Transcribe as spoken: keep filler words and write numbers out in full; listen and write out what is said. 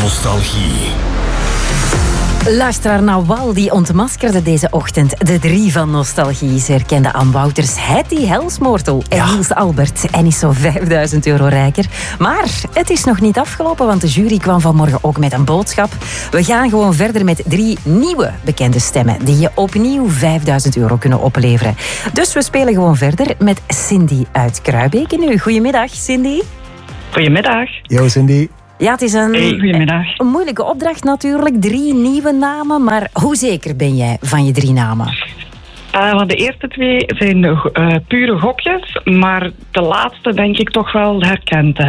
nostalgie. Luisteraar Nawal die ontmaskerde deze ochtend de drie van nostalgie. Ze herkende Ann Wouters, Hetty Helsmoortel en Ja. Niels Albert. En is zo vijfduizend euro rijker. Maar het is nog niet afgelopen, want de jury kwam vanmorgen ook met een boodschap. We gaan gewoon verder met drie nieuwe bekende stemmen die je opnieuw vijfduizend euro kunnen opleveren. Dus we spelen gewoon verder met Cindy uit Kruibeke nu. Goedemiddag, Cindy. Goedemiddag. Yo, Cindy. Ja, het is een, Hey, goedemiddag. een moeilijke opdracht natuurlijk. Drie nieuwe namen, maar hoe zeker ben jij van je drie namen? Uh, want de eerste twee zijn uh, pure gokjes, maar de laatste denk ik toch wel herkend te